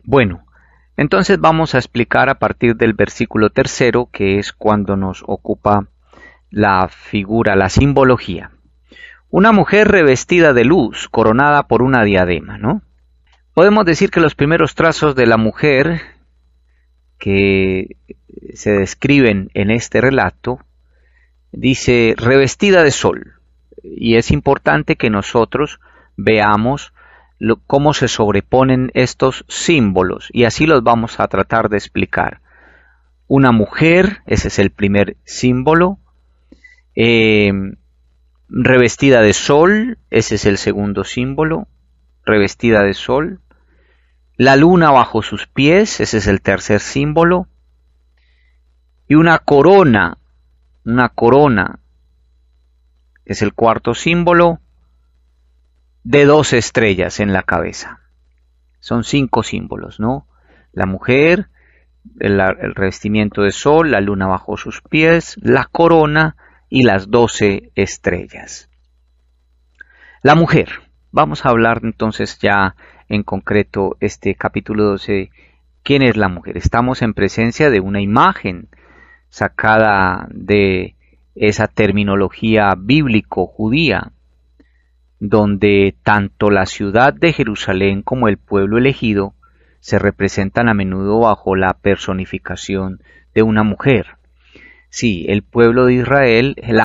Bueno, entonces vamos a explicar a partir del versículo tercero, que es cuando nos ocupa la figura, la simbología. Una mujer revestida de luz, coronada por una diadema, ¿no? Podemos decir que los primeros trazos de la mujer que se describen en este relato, dice revestida de sol. Y es importante que nosotros veamos cómo se sobreponen estos símbolos, y así los vamos a tratar de explicar. Una mujer, ese es el primer símbolo, revestida de sol, ese es el segundo símbolo, revestida de sol. La luna bajo sus pies, ese es el tercer símbolo. Y una corona, es el cuarto símbolo, de 12 estrellas en la cabeza. Son 5 símbolos, ¿no? La mujer, el revestimiento de sol, la luna bajo sus pies, la corona y las 12 estrellas. La mujer. Vamos a hablar entonces ya en concreto este capítulo 12. ¿Quién es la mujer? Estamos en presencia de una imagen sacada de esa terminología bíblico-judía, donde tanto la ciudad de Jerusalén como el pueblo elegido se representan a menudo bajo la personificación de una mujer. Sí, el pueblo de Israel,